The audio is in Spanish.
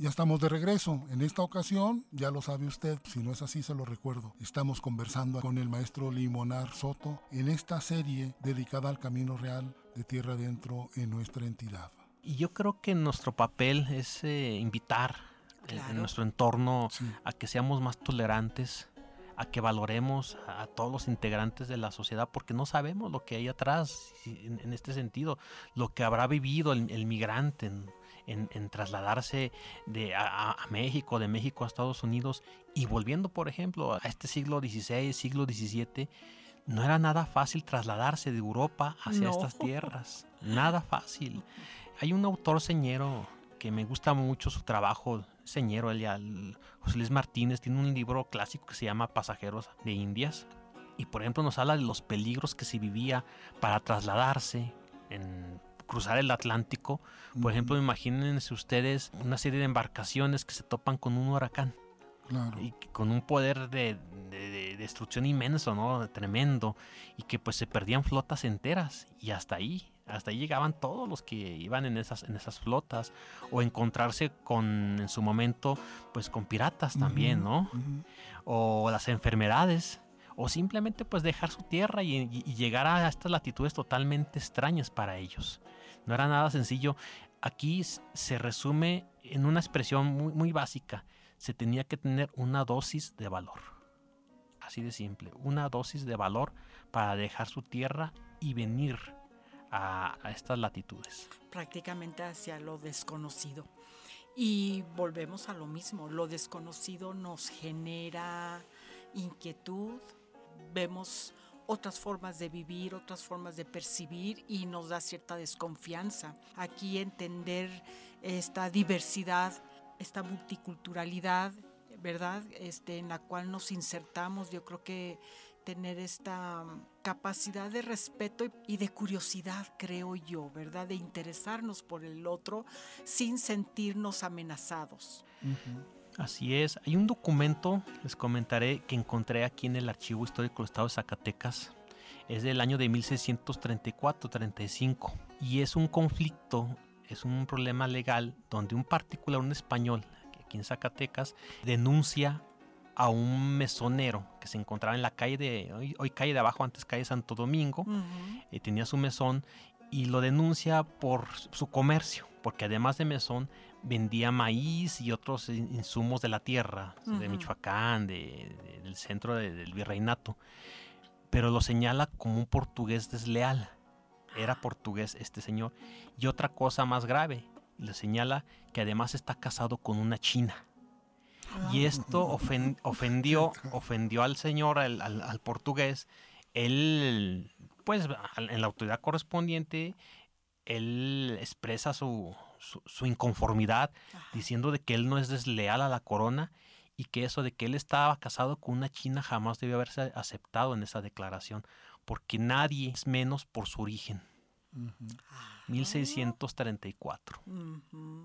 Ya estamos de regreso. En esta ocasión, ya lo sabe usted, si no es así se lo recuerdo. Estamos conversando con el maestro Limonar Soto en esta serie dedicada al Camino Real de Tierra Adentro en nuestra entidad. Y yo creo que nuestro papel es invitar en nuestro entorno a que seamos más tolerantes, a que valoremos a todos los integrantes de la sociedad, porque no sabemos lo que hay atrás en este sentido, lo que habrá vivido el migrante en trasladarse a México, de México a Estados Unidos, y volviendo, por ejemplo, a este siglo XVI, siglo XVII. No era nada fácil trasladarse de Europa hacia estas tierras. Nada fácil. Hay un autor señero que me gusta mucho su trabajo. Señero, José Luis Martínez, tiene un libro clásico que se llama Pasajeros de Indias. Y por ejemplo nos habla de los peligros que se vivía para trasladarse, cruzar el Atlántico. Por ejemplo, imagínense ustedes una serie de embarcaciones que se topan con un huracán. Claro. Y con un poder de destrucción inmenso, ¿no? Tremendo, y que pues se perdían flotas enteras, y hasta ahí llegaban todos los que iban en esas flotas, o encontrarse en su momento pues con piratas también, ¿no? O las enfermedades, o simplemente pues dejar su tierra y llegar a estas latitudes totalmente extrañas para ellos. No era nada sencillo. Aquí se resume en una expresión muy, muy básica. Se tenía que tener una dosis de valor. Así de simple. Una dosis de valor para dejar su tierra y venir a estas latitudes. Prácticamente hacia lo desconocido. Y volvemos a lo mismo. Lo desconocido nos genera inquietud. Vemos otras formas de vivir, otras formas de percibir, y nos da cierta desconfianza. Aquí entender esta diversidad, esta multiculturalidad, ¿verdad? En la cual nos insertamos, yo creo que tener esta capacidad de respeto y de curiosidad, creo yo, ¿verdad? De interesarnos por el otro sin sentirnos amenazados. Así es. Hay un documento, les comentaré, que encontré aquí en el Archivo Histórico del Estado de Zacatecas. Es del año de 1634-35 y es un conflicto, es un problema legal donde un particular, un español, aquí en Zacatecas, denuncia a un mesonero que se encontraba en la calle hoy calle de Abajo, antes calle Santo Domingo. Tenía su mesón y lo denuncia por su comercio, porque además de mesón vendía maíz y otros insumos de la tierra, de Michoacán, del centro del virreinato, pero lo señala como un portugués desleal. Era portugués este señor. Y otra cosa más grave, le señala que además está casado con una china. Y esto ofendió al señor, al portugués. Él, pues, en la autoridad correspondiente, él expresa su inconformidad, diciendo de que él no es desleal a la corona y que eso de que él estaba casado con una china jamás debió haberse aceptado en esa declaración, porque nadie es menos por su origen. 1634.